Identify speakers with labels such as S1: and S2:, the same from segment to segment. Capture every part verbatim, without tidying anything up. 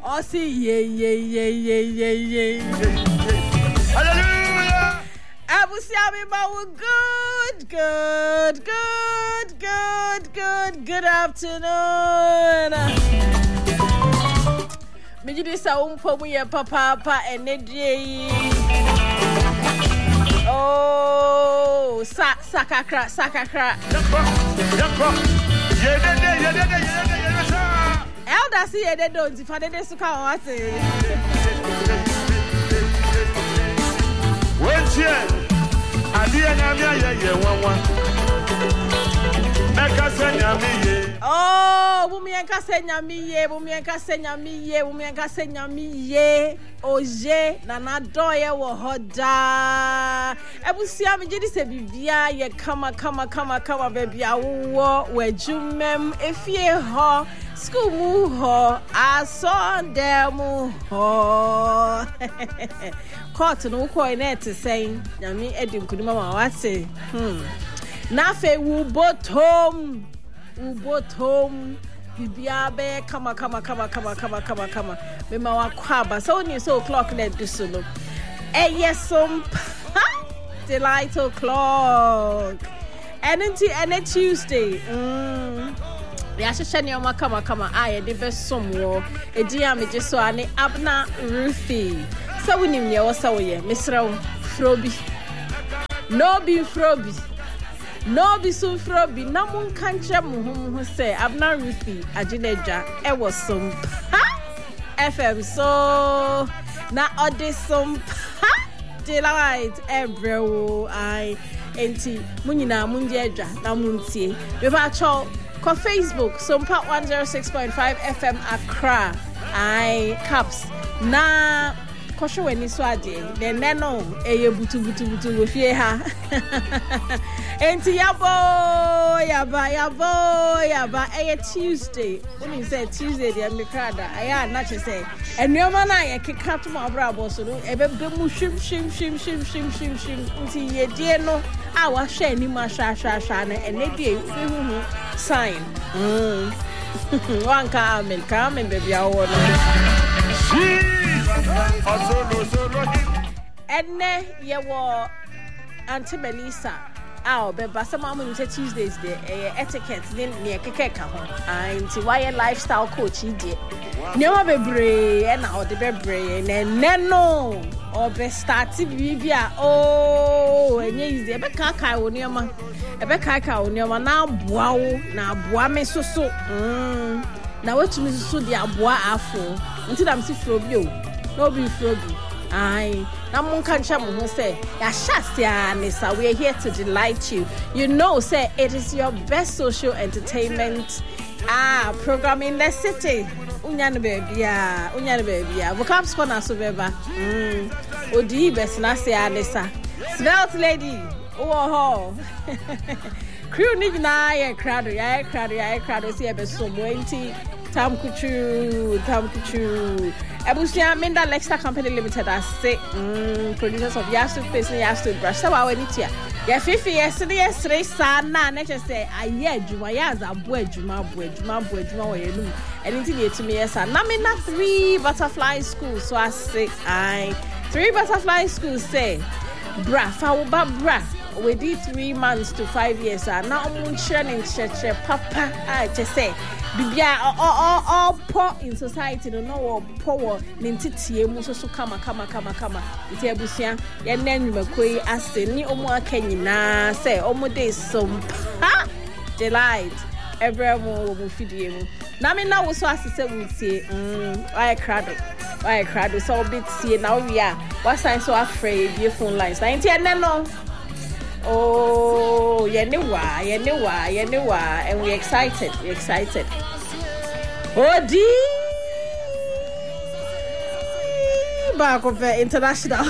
S1: Oh, see, yeah, yeah, yeah, yeah, yeah, yeah.
S2: Hallelujah.
S1: Abusiami Mawu, good, good, good, good, good, good afternoon. Mijidi sa umpo mu ye papa pa enedie. Oh, sa sakakra sakakra.
S2: Yakwa, yakwa. Yedede, yedede, yedede, yedede.
S1: Elder si yedede onti fa dede suka wate.
S2: Wentie. Adia nyamia ye ye wanwa. Meka se nyamiye.
S1: Oh, bumi enka se nyamiye, bumi enka se nyamiye, bumi enka se nyamiye. Oje na na doye wo hoda. Ebusia me jidi se bibia ye kama kama kama kama baby awo wejumem efie ho school mu ho asonde mu ho. Court no ko na te sen nyame edi nkuduma ma wate. Hmm. Na fe wu botom wu botom bibia be kama kama kama kama kama kama kama me ma wa kwaba so ni so o'clock let do so no eh yes some delight o'clock and until and Tuesday mm ya sheshe ni oma kama kama aye de be somwo edi am je so ani Abna Ruthie so we nim ye wo so ye misrawo frobi no be frobi no be so frobi na mun kanche mu hu say Abna Ruthie agineja e was some F M so na odisum delight ebrewo I enti munyina munje edwa na muntie we ba cho ko Facebook so mpa one oh six point five F M Accra I caps na kosho weni so ade de neno eye butu butu butu go fie ha enti yabo yaba yabo yaba eye Tuesday when you say Tuesday de me krada aya na che say enuoma na ye keka to ma brabo so no ebe be mu shim shim shim shim shim shim shim enti ye die no a wa hwe ni ma sha sha sha na ene die be hu sign mm one come come baby awo no Enne ye wo Auntie Melissa ah be ba sama mo nse Tuesdays de eh etiquette ne ne keke ka ho anti why lifestyle coach ide ne wa bebre e na o de bebre ne ne no o be start bibia oh enye easy e be ka kai wo ne ma e be ka kai wo ne ma na aboa wo na aboa me soso mm na wetumi soso de aboa afo nti dam si frobi o no be frobi ai na mun kancha mu ho say ya shasia nisa we are here to delight you you know say it is your best social entertainment ah program in the city unya no baby ah unya no baby ah vocabs corner so beba mm odi best na say nisa svelte lady oh ho crew ni na ya crowd ya crowd ya crowd see e be so twenty Tam Kuchu, Tam Kuchu. Ebusia Minda Lexta Company Limited as say mm, producers of Yasu Face and Yasu Brush. So I went here. Yeah, fifty yesterday, yesterday, sana. Let's just say, I yeah, Juma Yaza, boy, Juma, boy, Juma, boy, Juma, where you know. Anything here to me, yes, and I'm in that three butterfly schools. So I say, I three butterfly schools say, bra, fawuba bra. We did three months to five years. And now I'm training church, papa. I just say. Bibia all all all poor in society no no poor ntitie mu so so kama kama kama kama nti abusia ye nanwuma koi ase ni omo akanyina say omo dey some ha delight everyone wo fidie mu na me na wo so asese wutie mm why crado why crado so bit tie na we are what sign so afraid your phone lines na nti ene no oh, yeah, ne wa, yeah, ne wa, yeah, ne wa, and we're excited, we're excited. Oh, di back of the international.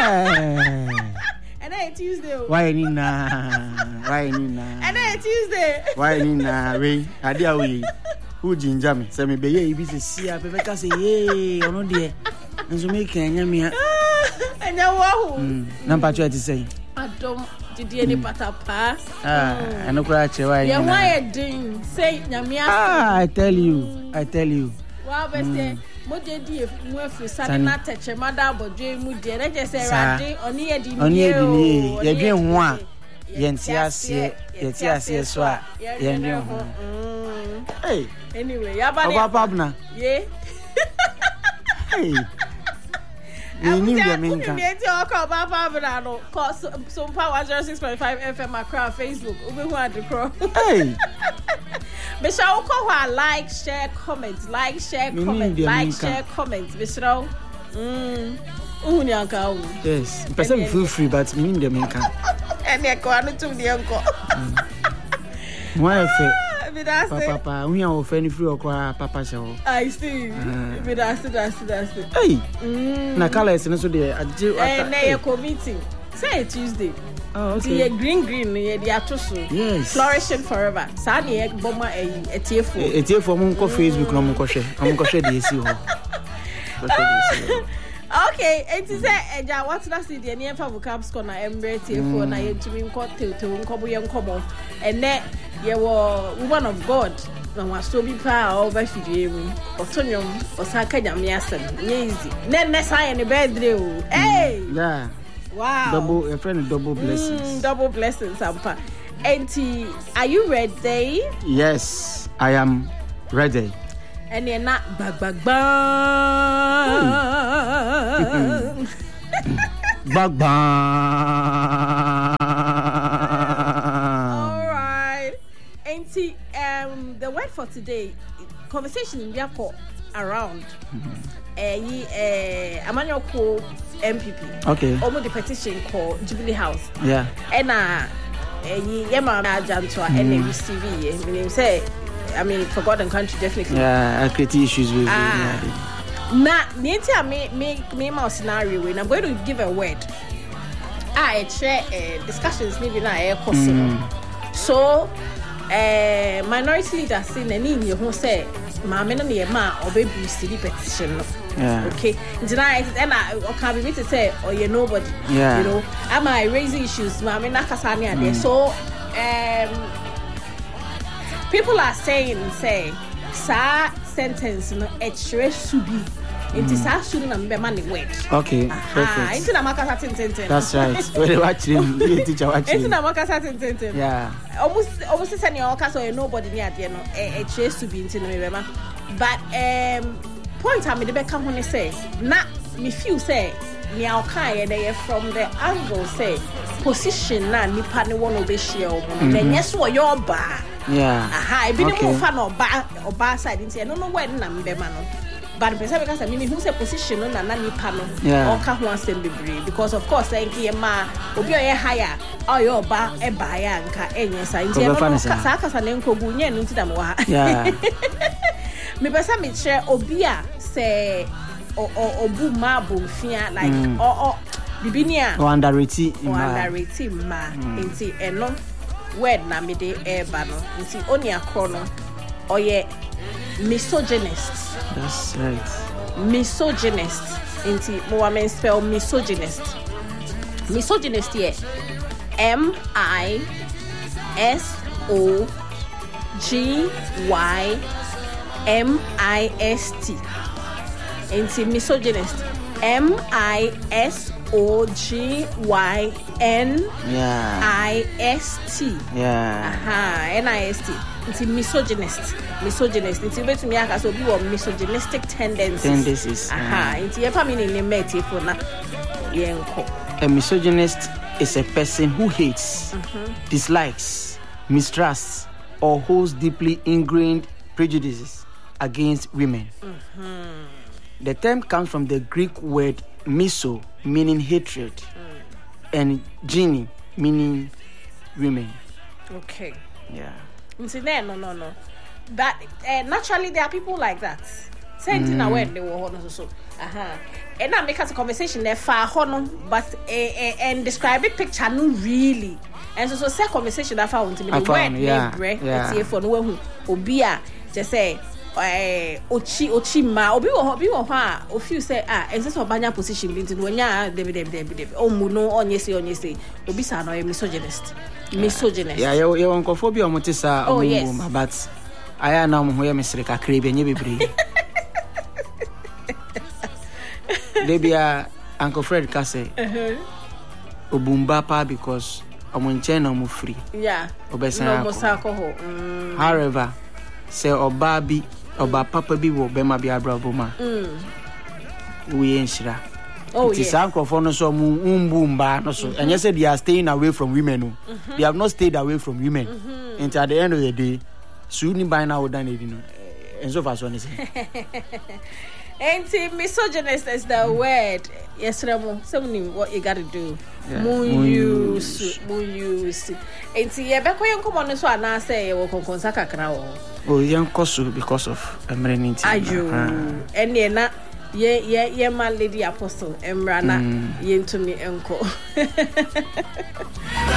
S1: And then Tuesday.
S3: Why Nina? Why Nina?
S1: And then Tuesday.
S3: Why Nina? We, Adia, we, who ginger me? Say me be ye, be see, I be make us say ye, or no dear. And so make Kenya me.
S1: And now what?
S3: Number two to say.
S1: I don't. Did any butter pa?
S3: Ah, I know cry. Why?
S1: Yeah, why doing? Say, Nyamia.
S3: Ah, I tell you, I tell you.
S1: Wa be say mo de di mu afri sane na teche mada bodwe mu de na je say rade oni ye di ni
S3: oni ye di ni ye dwen ho a ye ntiase ye tiase so a ye dwen ho hey
S1: anyway ya ba
S3: ne
S1: ye
S3: hey you knew the main
S1: can you talk about Babna no cause so power zero six point five F M across Facebook ube who had the crow
S3: hey
S1: Michelle ko like share comment like share comment like share comment Michelle mm unyanka
S3: yes person feel free but me the main can
S1: and e ko anu tum the unko
S3: why fe
S1: Papa,
S3: papa, we are offending free or papa show.
S1: I see. But that's it, that's it, that's it.
S3: Hey, na color is also there.
S1: Eh, committee. Say Tuesday.
S3: Oh, okay.
S1: The green green, the atoso.
S3: Yes.
S1: Flourishing forever. Sani ek bomba e etiefo.
S3: Etiefo mo ko Facebook no mo ko share. Mo ko share the esi ho.
S1: Okay, it is a ja what na see the near for caps corner embrace etiefo na yentumi nko tete nko bo ye nkomo. Ene ye wo woman of God na waso bi pa over fidie mu otonyom osaka nyame asem easy ne ne say ne birthday o hey
S3: yeah
S1: wow
S3: double a friend double blessings
S1: mm, double blessings ampa enti are you ready?
S3: Yes, I am ready.
S1: And you're not bag bag bag
S3: bag bag.
S1: Um, the word for today, conversation in Yako around. Eh, eh, Emmanuel called M P P.
S3: Okay.
S1: Almost the petition called Jubilee House.
S3: Yeah.
S1: And uh, eh, Yema Jantua and A B C V. Meaning say, I mean, forgotten country definitely.
S3: Yeah, I create issues with.
S1: Ah. Now, Nancy, me me me my scenario. And I'm going to give a word. I share uh, discussions maybe now air possible. So. Uh, minority leaders say nani ni ho say maame no ne ma obebu city petition no
S3: yeah
S1: okay tonight and I can be to say oh you nobody
S3: yeah.
S1: You know am I raising issues maame na kasa ne ade so um people are saying say sa sentence no extra subi It is actually na mbema ni word.
S3: Okay, perfect.
S1: Into na makasa tententen.
S3: That's right. When you watch him, you teacher watching.
S1: Into na makasa tententen.
S3: Yeah.
S1: Almost almost say ni oka so nobody ni ade no e trace to be into no mbema. But um point am de be ka ho ne say na me feel say ni oka ye dey from the angle say position na nipa ne won obehia o mo. Na nyeso wo yo ba.
S3: Yeah.
S1: Aha, e bi ni mo fa no ba oba side nti no no word na mbema no. But person because I mean who say position na na nipa no or ka ho asem bebre because of course thank you ma obi oye higher or your ba e ba ya nka enye sa nti e no ka kasa ne nkogu nye no nti da mo ha
S3: yeah
S1: me person me share obi a say o obu ma bo fia like o o bibini a
S3: o underrate
S1: o underrate ma nti e no word na me de e ba no nti oni akro no oye misogynist.
S3: That's right.
S1: Misogynist. Inti Mohammed spell misogynist. Misogynist here. M I S O G Y M I S T. Inti misogynist. M I S O G Y N I S T.
S3: Yeah.
S1: Aha, N I S T. It's misogynist. Misogynist. It's about to me as a view of misogynistic tendencies.
S3: Tendencies.
S1: Aha. It's your family in the meti for na.
S3: A misogynist is a person who hates, mm-hmm. dislikes, mistrusts, or holds deeply ingrained prejudices against women. Mm-hmm. The term comes from the Greek word miso, meaning hatred, mm. and gyne, meaning women.
S1: Okay.
S3: Yeah.
S1: No, no, no. But uh, naturally, there are people like that. Same thing mm. when they were on so. Uh-huh. And now make us a conversation there far hono, but uh, uh, and describe it picture no really. And so so say conversation that found to me the word
S3: yeah,
S1: yeah. It's for no who obia just say eh ochi ochi ma obi wo obi wo ha o feel say ah exist obanya position bi nti wonya de de de de o mu no onye say onye say obi sa no misogynist misogynist
S3: yeah you you onkophobia o mutisa o mu but aya na mo ho ye mesre kakra bi enye bebre They be a Uncle Fred can say, Obumba pa because I'm on chain no free.
S1: Yeah.
S3: Obesa
S1: no more alcohol. Mm.
S3: However, say Oba bi Oba papa bi wo be ma bi abraboma. Mm. We enshira.
S1: Oh,
S3: it is uncle for no so umbumba no so. And you said they are staying away from women. Mm-hmm. They have not stayed away from women. Mm-hmm. And at the end of the day, soon by now done it, you know. And so far so is
S1: Ain't misogynist is the word. Yes, Ramo. Something what you gotta do.
S3: Yeah.
S1: Moon use, moon use. Ain't see a back when come on so and I say, "Oh, Consaka Crow."
S3: Oh, young Kosu because of a marine.
S1: Aju. And then not. Ye ye ye my lady apostle Emrana mm. Yen to me uncle.